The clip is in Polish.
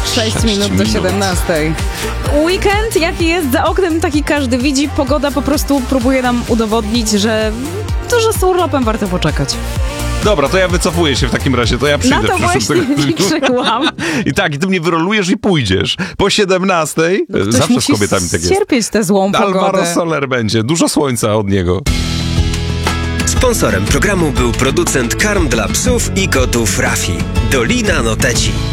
6 minut do 17. Weekend, jaki jest za oknem, taki każdy widzi. Pogoda po prostu próbuje nam udowodnić, że z urlopem warto poczekać. Dobra, to ja wycofuję się w takim razie, to ja przyjdę Na to w przyszłym właśnie tygodniu. liczyłam. I tak, i ty mnie wyrolujesz i pójdziesz. Po 17, zawsze z kobietami tak jest. Cierpieć tę złą pogodę. Alvaro Soler będzie, dużo słońca od niego. Sponsorem programu był producent karm dla psów i kotów Rafi. Dolina Noteci.